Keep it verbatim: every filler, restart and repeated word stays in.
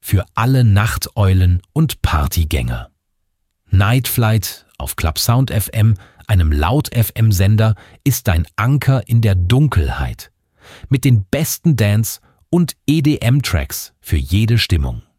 für alle Nachteulen und Partygänger. Night Flight auf Clubsound F M, einem Laut-F M-Sender, ist dein Anker in der Dunkelheit. Mit den besten Dance- und E D M-Tracks für jede Stimmung.